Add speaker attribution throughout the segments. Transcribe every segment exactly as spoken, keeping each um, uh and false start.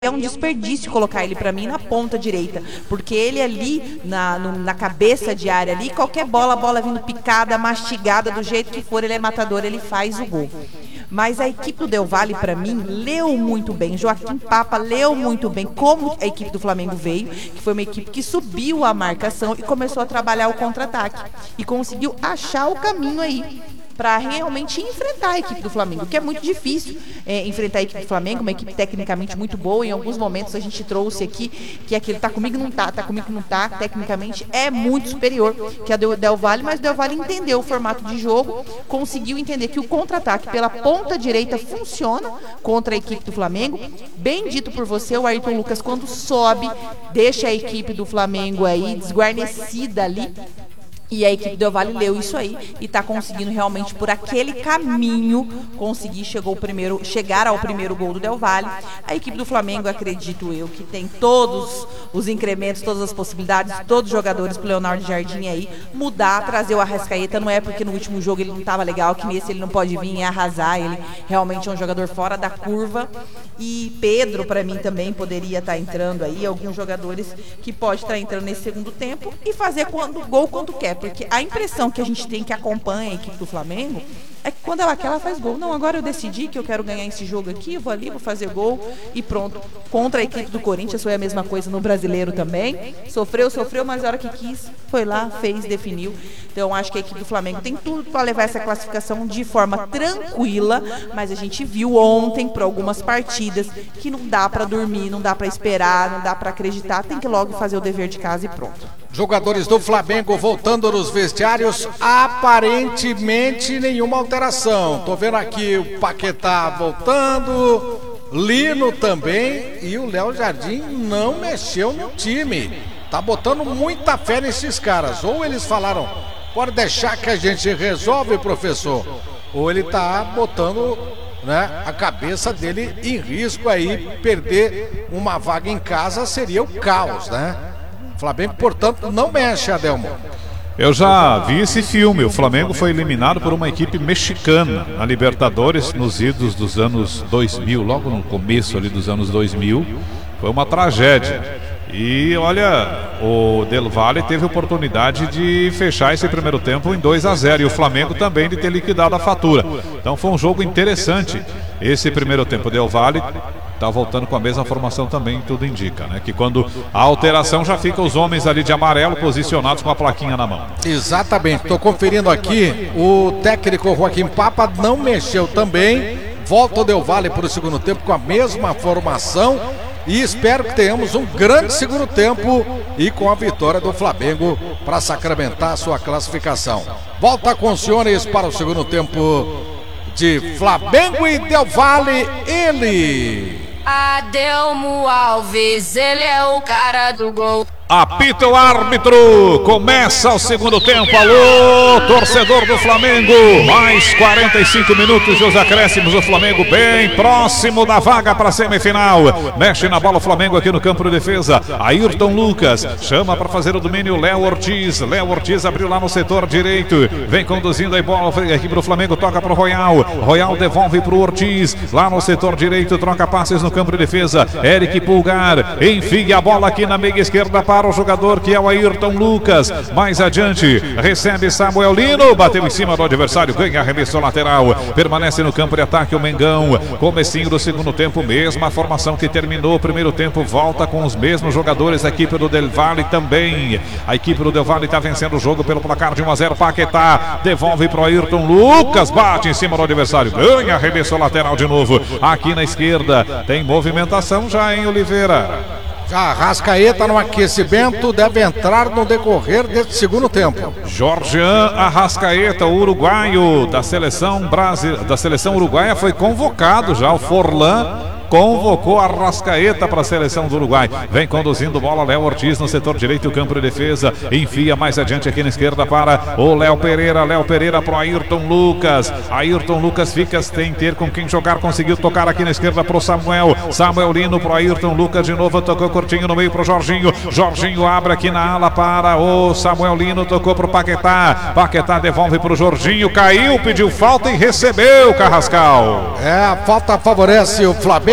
Speaker 1: É um desperdício colocar ele pra mim na ponta direita, porque ele ali na, no, na cabeça de área ali, qualquer bola, a bola vindo picada, mastigada, do jeito que for, ele é matador, ele faz o gol. Mas a equipe do Del Valle, pra mim, leu muito bem. Joaquim Papa leu muito bem como a equipe do Flamengo veio, que foi uma equipe que subiu a marcação e começou a trabalhar o contra-ataque. E conseguiu achar o caminho aí para realmente enfrentar a equipe do Flamengo, que é muito difícil é, enfrentar a equipe do Flamengo, uma equipe tecnicamente muito boa. Em alguns momentos a gente trouxe aqui que aquele tá comigo não tá, tá comigo não tá, tecnicamente é muito superior que a do Del Valle, mas o Del Valle entendeu o formato de jogo, conseguiu entender que o contra-ataque pela ponta direita funciona contra a equipe do Flamengo. Bem dito por você, o Ayrton Lucas, quando sobe, deixa a equipe do Flamengo aí desguarnecida ali. E a equipe do Del Valle leu isso aí e está conseguindo realmente por aquele caminho conseguir chegou o primeiro, chegar ao primeiro gol do Del Valle. A equipe do Flamengo, acredito eu, que tem todos os incrementos, todas as possibilidades, todos os jogadores para o Leonardo Jardim aí mudar, trazer o Arrascaeta. Não é porque no último jogo ele não estava legal, que nesse ele não pode vir e arrasar. Ele realmente é um jogador fora da curva. E Pedro, para mim, também poderia estar tá entrando aí. Alguns jogadores que pode estar tá entrando nesse segundo tempo e fazer quando, gol quando quer. Porque a impressão que a gente tem que acompanha a equipe do Flamengo é que quando ela quer, ela faz gol. Não, agora eu decidi que eu quero ganhar esse jogo aqui, eu vou ali, vou fazer gol e pronto. Contra a equipe do Corinthians foi a mesma coisa no Brasileiro também. Sofreu, sofreu, mas a hora que quis, foi lá, fez, definiu. Então acho que a equipe do Flamengo tem tudo para levar essa classificação de forma tranquila, mas a gente viu ontem, por algumas partidas, que não dá para dormir, não dá para esperar, não dá para acreditar, tem que logo fazer o dever de casa e pronto.
Speaker 2: Jogadores do Flamengo voltando nos vestiários, aparentemente nenhuma alteração. Tô vendo aqui o Paquetá voltando, Lino também, e o Léo Jardim não mexeu no time. Tá botando muita fé nesses caras. Ou eles falaram, pode deixar que a gente resolve, professor. Ou ele tá botando, né, a cabeça dele em risco aí. Perder uma vaga em casa seria o caos, né? Flamengo, portanto, não mexe, Adelmo.
Speaker 3: Eu já vi esse filme. O Flamengo foi eliminado por uma equipe mexicana na Libertadores nos idos dos anos dois mil, logo no começo ali dos anos dois mil. Foi uma tragédia. E olha, o Del Valle teve oportunidade de fechar esse primeiro tempo em dois a zero e o Flamengo também de ter liquidado a fatura. Então foi um jogo interessante esse primeiro tempo. O Del Valle tá voltando com a mesma formação também, tudo indica, né? Que quando a alteração já fica os homens ali de amarelo posicionados com a plaquinha na mão.
Speaker 2: Exatamente, tô conferindo aqui, o técnico Joaquim Papa não mexeu também. Volta o Del Valle para o segundo tempo com a mesma formação. E espero que tenhamos um grande segundo tempo e com a vitória do Flamengo para sacramentar a sua classificação. Volta com os senhores para o segundo tempo de Flamengo e Del Valle, ele...
Speaker 4: Adelmo Alves, ele é o cara do gol.
Speaker 3: Apita o árbitro, começa o segundo tempo. Alô, torcedor do Flamengo, mais quarenta e cinco minutos dos acréscimos. O Flamengo bem próximo da vaga para a semifinal. Mexe na bola o Flamengo aqui no campo de defesa. Ayrton Lucas chama para fazer o domínio Léo Ortiz. Léo Ortiz abriu lá no setor direito, vem conduzindo a bola aqui para o Flamengo, toca para o Royal. Royal devolve para o Ortiz, lá no setor direito, troca passes no campo de defesa. Eric Pulgar enfia a bola aqui na meia esquerda para o jogador que é o Ayrton Lucas. Mais adiante recebe Samuel Lino, bateu em cima do adversário, ganha arremesso lateral, permanece no campo de ataque o Mengão. Comecinho do segundo tempo, mesma formação que terminou o primeiro tempo, volta com os mesmos jogadores. A equipe do Del Valle também, a equipe do Del Valle está vencendo o jogo pelo placar de um a zero. Paquetá devolve para o Ayrton Lucas, bate em cima do adversário, ganha arremesso lateral de novo. Aqui na esquerda tem movimentação já em Oliveira.
Speaker 2: Já Arrascaeta no aquecimento, deve entrar no decorrer deste segundo tempo.
Speaker 3: Jorgean Arrascaeta, o uruguaio da seleção Brasil, da seleção uruguaia, foi convocado já. O Forlan convocou a Arrascaeta para a seleção do Uruguai. Vem conduzindo bola Léo Ortiz no setor direito, o campo de defesa. Enfia mais adiante aqui na esquerda para o Léo Pereira. Léo Pereira para o Ayrton Lucas. Ayrton Lucas fica sem ter com quem jogar. Conseguiu tocar aqui na esquerda para o Samuel. Samuel Lino para o Ayrton Lucas. De novo tocou curtinho no meio para o Jorginho. Jorginho abre aqui na ala para o Samuel Lino. Tocou para o Paquetá. Paquetá devolve para o Jorginho. Caiu, pediu falta e recebeu Carrascal.
Speaker 2: É, a falta favorece o Flamengo.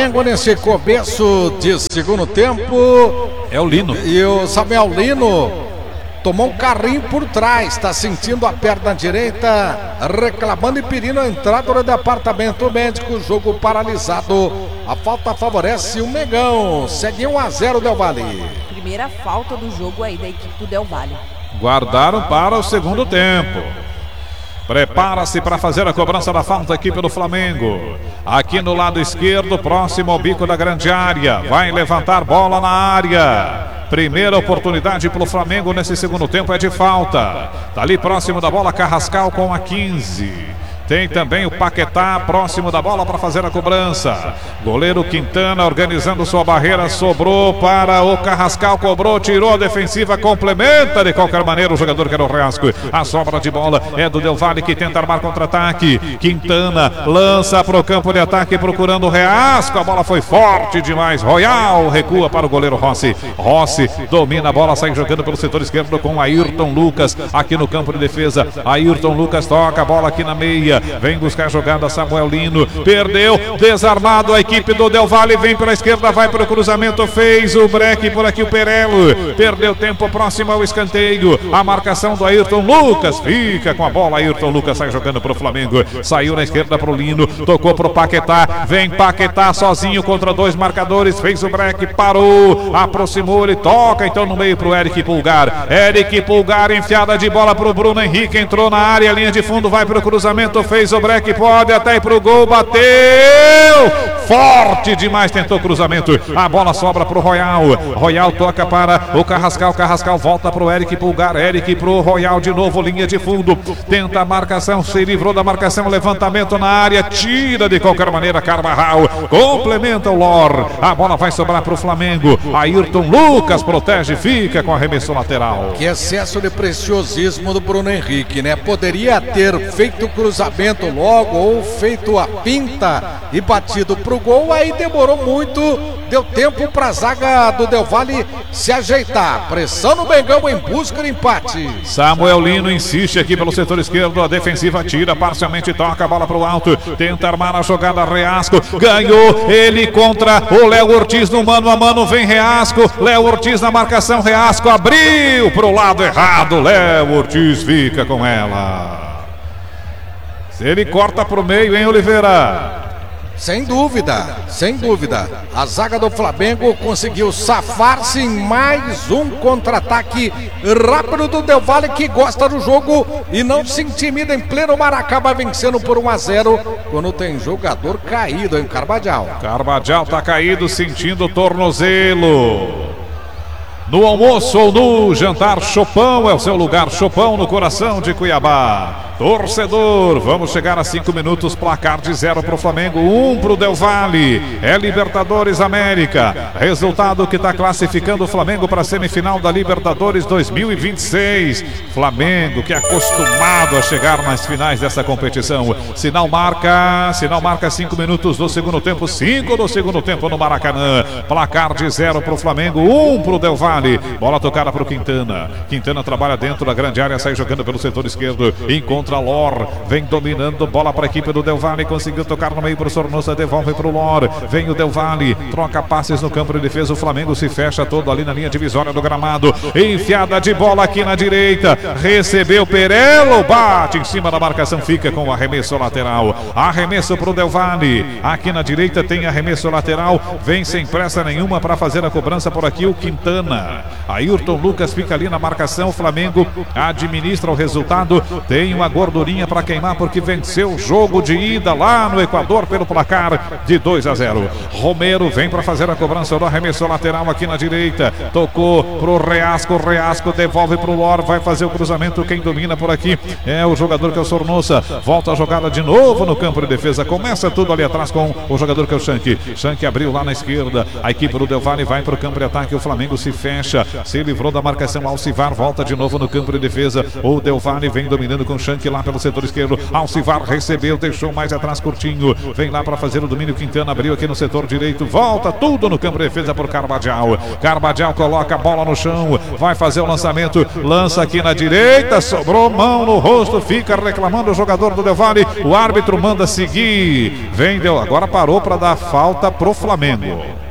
Speaker 2: Flamengo nesse começo de segundo tempo.
Speaker 3: É o Lino.
Speaker 2: E o Samuel Lino tomou um carrinho por trás, está sentindo a perna direita, reclamando e pedindo a entrada do departamento médico. Jogo paralisado. A falta favorece o Mengão. Segue um a zero Del Valle.
Speaker 1: Primeira falta do jogo aí da equipe do Del Valle.
Speaker 3: Guardaram para o segundo tempo. Prepara-se para fazer a cobrança da falta aqui pelo Flamengo. Aqui no lado esquerdo, próximo ao bico da grande área. Vai levantar bola na área. Primeira oportunidade para o Flamengo nesse segundo tempo é de falta. Tá ali próximo da bola Carrascal com a quinze. Tem também o Paquetá próximo da bola para fazer a cobrança. Goleiro Quintana organizando sua barreira. Sobrou para o Carrascal. Cobrou, tirou a defensiva. Complementa de qualquer maneira o jogador que era o Reasco. A sobra de bola é do Del Valle, que tenta armar contra-ataque. Quintana lança para o campo de ataque procurando o Reasco. A bola foi forte demais. Royal recua para o goleiro Rossi. Rossi domina a bola, sai jogando pelo setor esquerdo com Ayrton Lucas aqui no campo de defesa. Ayrton Lucas toca a bola aqui na meia. Vem buscar a jogada Samuel Lino. Perdeu, desarmado a equipe do Del Valle. Vem pela esquerda, vai para o cruzamento. Fez o break por aqui o Perello. Perdeu tempo próximo ao escanteio. A marcação do Ayrton Lucas. Fica com a bola. Ayrton Lucas sai jogando para o Flamengo. Saiu na esquerda para o Lino. Tocou para o Paquetá. Vem Paquetá sozinho contra dois marcadores. Fez o break, parou. Aproximou, ele toca então no meio para o Eric Pulgar. Eric Pulgar, enfiada de bola para o Bruno Henrique. Entrou na área, linha de fundo, vai para o cruzamento. Fez o break, pode até ir pro gol, bateu forte demais, tentou cruzamento, a bola sobra pro Royal. Royal toca para o Carrascal, Carrascal volta pro Eric Pulgar, Eric pro Royal de novo, linha de fundo, tenta a marcação, se livrou da marcação, levantamento na área, tira de qualquer maneira Carvajal, complementa o Lor, a bola vai sobrar pro Flamengo. Ayrton Lucas protege, fica com arremesso lateral.
Speaker 2: Que excesso de preciosismo do Bruno Henrique, né? Poderia ter feito o cruzamento logo ou feito a pinta e batido pro gol, aí demorou muito, deu tempo para a zaga do Del Valle se ajeitar. Pressão no Mengão em busca de empate.
Speaker 3: Samuel Lino insiste aqui pelo setor esquerdo, a defensiva tira, parcialmente toca a bola pro alto, tenta armar a jogada Reasco, ganhou ele contra o Léo Ortiz no mano a mano, vem Reasco, Léo Ortiz na marcação, Reasco abriu pro lado errado, Léo Ortiz fica com ela. Ele corta pro meio, hein, Oliveira?
Speaker 2: Sem dúvida, sem dúvida. A zaga do Flamengo conseguiu safar-se em mais um contra-ataque rápido do Del Valle, que gosta do jogo e não se intimida em pleno Maracaba, vencendo por um a zero quando tem jogador caído, hein, Carvajal?
Speaker 3: Carvajal tá caído, sentindo o tornozelo. No almoço ou no jantar, Chopão é o seu lugar. Chopão no coração de Cuiabá. Torcedor, vamos chegar a cinco minutos. Placar de zero para o Flamengo, um para o Del Valle. É Libertadores América. Resultado que está classificando o Flamengo para a semifinal da Libertadores dois mil e vinte e seis. Flamengo que é acostumado a chegar nas finais dessa competição. Sinal marca, sinal marca cinco minutos do segundo tempo, cinco do segundo tempo no Maracanã. Placar de zero para o Flamengo, um para o Del Valle. Bola tocada para o Quintana. Quintana trabalha dentro da grande área, sai jogando pelo setor esquerdo. Encontra Lor, vem dominando, bola para a equipe do Del Valle, conseguiu tocar no meio para o Sornosa, devolve para o Lor. Vem o Del Valle, troca passes no campo de defesa. O Flamengo se fecha todo ali na linha divisória do gramado. Enfiada de bola aqui na direita. Recebeu Perello, bate em cima da marcação, fica com o arremesso lateral. Arremesso para o Del Valle. Aqui na direita tem arremesso lateral. Vem sem pressa nenhuma para fazer a cobrança por aqui o Quintana. Ayrton Lucas fica ali na marcação. O Flamengo administra o resultado. Tem uma gordurinha para queimar porque venceu o jogo de ida lá no Equador pelo placar de dois a zero. Romero vem para fazer a cobrança do arremesso lateral aqui na direita. Tocou pro Reasco. Reasco devolve pro Lor. Vai fazer o cruzamento. Quem domina por aqui é o jogador que é o Sornosa. Volta a jogada de novo no campo de defesa. Começa tudo ali atrás com o jogador que é o Shank. Shank abriu lá na esquerda. A equipe do Del Valle vai para o campo de ataque. O Flamengo se fecha. Se livrou da marcação. Alcivar volta de novo no campo de defesa. O Del Valle vem dominando com o Shank Henrique lá pelo setor esquerdo. Alcivar recebeu, deixou mais atrás curtinho. Vem lá para fazer o domínio. Quintana abriu aqui no setor direito. Volta tudo no campo de defesa por Carbadial. Carbadial coloca a bola no chão. Vai fazer o lançamento. Lança aqui na direita. Sobrou mão no rosto. Fica reclamando o jogador do Del Valle. O árbitro manda seguir. Vem, deu. Agora parou para dar falta pro Flamengo.